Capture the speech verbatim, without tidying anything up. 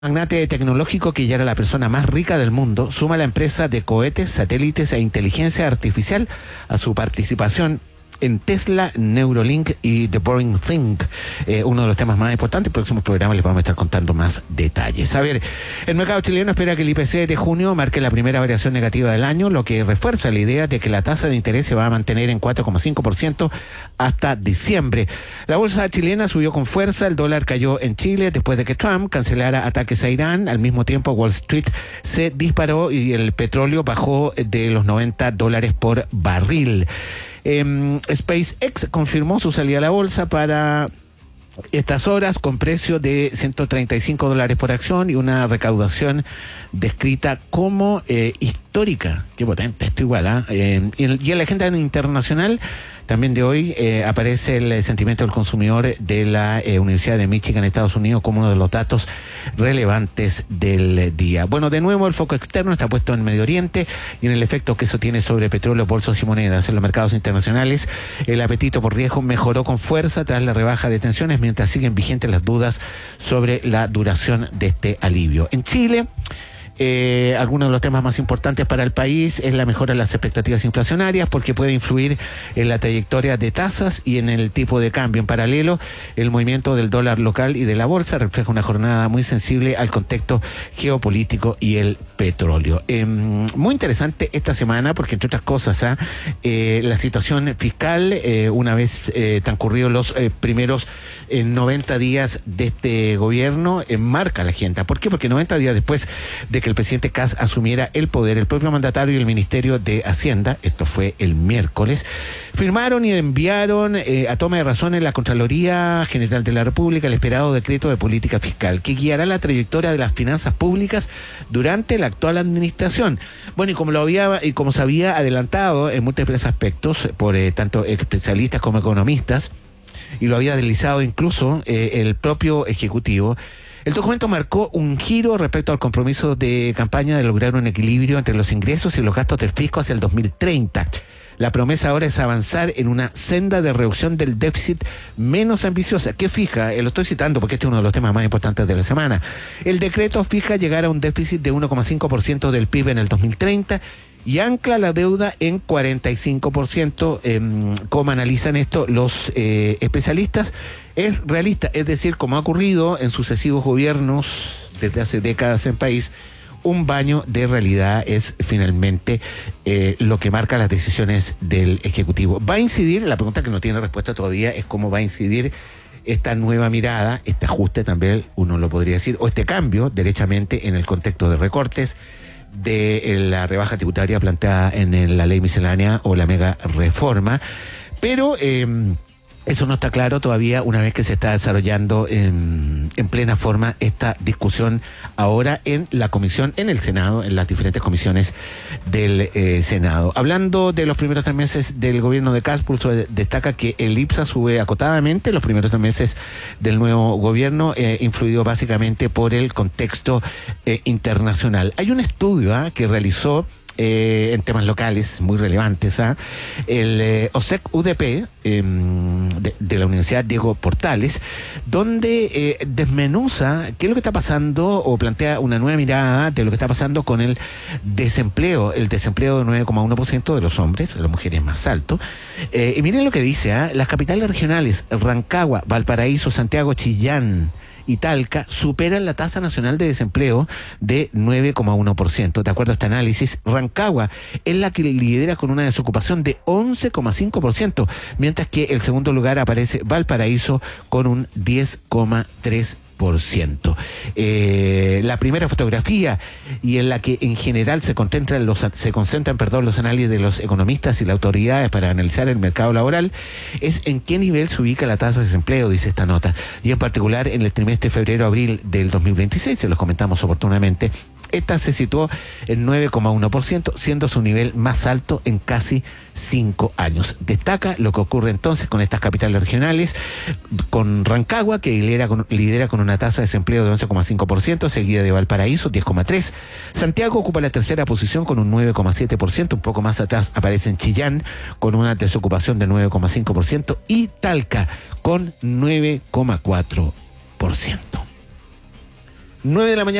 Magnate tecnológico que ya era la persona más rica del mundo, suma la empresa de cohetes, satélites e inteligencia artificial a su participación en Tesla, Neuralink y The Boring Thing, eh, uno de los temas más importantes. En próximos programas les vamos a estar contando más detalles. A ver, el mercado chileno espera que el I P C de junio marque la primera variación negativa del año, lo que refuerza la idea de que la tasa de interés se va a mantener en cuatro coma cinco por ciento hasta diciembre. La bolsa chilena subió con fuerza, el dólar cayó en Chile después de que Trump cancelara ataques a Irán. Al mismo tiempo, Wall Street se disparó y el petróleo bajó de los noventa dólares por barril. Eh, SpaceX confirmó su salida a la bolsa para estas horas con precio de ciento treinta y cinco dólares por acción y una recaudación descrita como eh, histórica. Qué potente, esto igual, ¿eh? Eh, y, y en la agenda internacional también de hoy eh, aparece el sentimiento del consumidor de la eh, Universidad de Michigan, Estados Unidos, como uno de los datos relevantes del día. Bueno, de nuevo el foco externo está puesto en Medio Oriente y en el efecto que eso tiene sobre petróleo, bolsos y monedas. En los mercados internacionales, el apetito por riesgo mejoró con fuerza tras la rebaja de tensiones, mientras siguen vigentes las dudas sobre la duración de este alivio. En Chile, Eh, algunos de los temas más importantes para el país es la mejora de las expectativas inflacionarias, porque puede influir en la trayectoria de tasas y en el tipo de cambio. En paralelo, el movimiento del dólar local y de la bolsa refleja una jornada muy sensible al contexto geopolítico y el petróleo. Eh, muy interesante esta semana porque, entre otras cosas, ¿eh? Eh, la situación fiscal, eh, una vez eh, transcurridos los eh, primeros eh, noventa días de este gobierno, eh, marca la agenda. ¿Por qué? Porque noventa días después de que el presidente Kast asumiera el poder, el propio mandatario y el Ministerio de Hacienda, esto fue el miércoles, firmaron y enviaron eh, a toma de razón en la Contraloría General de la República el esperado decreto de política fiscal que guiará la trayectoria de las finanzas públicas durante la actual administración. Bueno, y como lo había y como se había adelantado en múltiples aspectos por eh, tanto especialistas como economistas, y lo había deslizado incluso eh, el propio Ejecutivo, el documento marcó un giro respecto al compromiso de campaña de lograr un equilibrio entre los ingresos y los gastos del fisco hacia el dos mil treinta. La promesa ahora es avanzar en una senda de reducción del déficit menos ambiciosa, que fija, eh, lo estoy citando porque este es uno de los temas más importantes de la semana. El decreto fija llegar a un déficit de uno coma cinco por ciento del P I B en el dos mil treinta y ancla la deuda en cuarenta y cinco por ciento. Eh, ¿Cómo analizan esto los eh, especialistas? Es realista, es decir, como ha ocurrido en sucesivos gobiernos desde hace décadas en país, un baño de realidad es finalmente eh, lo que marca las decisiones del Ejecutivo. ¿Va a incidir? La pregunta que no tiene respuesta todavía es cómo va a incidir esta nueva mirada, este ajuste también, uno lo podría decir, o este cambio, derechamente, en el contexto de recortes, de la rebaja tributaria planteada en la ley miscelánea o la mega reforma. Pero eh, eso no está claro todavía una vez que se está desarrollando en, en plena forma esta discusión ahora en la comisión, en el Senado, en las diferentes comisiones del eh, Senado. Hablando de los primeros tres meses del gobierno de Kast, Pulso destaca que el IPSA sube acotadamente los primeros tres meses del nuevo gobierno, eh, influido básicamente por el contexto eh, internacional. Hay un estudio ¿eh? que realizó Eh, en temas locales muy relevantes, ¿eh? el eh, OSEC-U D P eh, de, de la Universidad Diego Portales, donde eh, desmenuza qué es lo que está pasando o plantea una nueva mirada de lo que está pasando con el desempleo, el desempleo de nueve coma uno por ciento de los hombres, de las mujeres más alto. Eh, y miren lo que dice, ¿eh? Las capitales regionales, Rancagua, Valparaíso, Santiago, Chillán y Talca superan la tasa nacional de desempleo de nueve coma uno por ciento. De acuerdo a este análisis, Rancagua es la que lidera con una desocupación de once coma cinco por ciento, mientras que el segundo lugar aparece Valparaíso con un diez coma tres por ciento. Eh, la primera fotografía, y en la que en general se concentran los se concentran perdón, los análisis de los economistas y las autoridades para analizar el mercado laboral, es en qué nivel se ubica la tasa de desempleo, dice esta nota, y en particular en el trimestre febrero-abril del dos mil veintiséis, se los comentamos oportunamente. Esta se situó en nueve coma uno por ciento, siendo su nivel más alto en casi cinco años. Destaca lo que ocurre entonces con estas capitales regionales, con Rancagua, que lidera con, lidera con una tasa de desempleo de once coma cinco por ciento, seguida de Valparaíso, diez coma tres por ciento. Santiago ocupa la tercera posición con un nueve coma siete por ciento, un poco más atrás aparece en Chillán con una desocupación de nueve coma cinco por ciento y Talca con nueve coma cuatro por ciento. nueve de la mañana.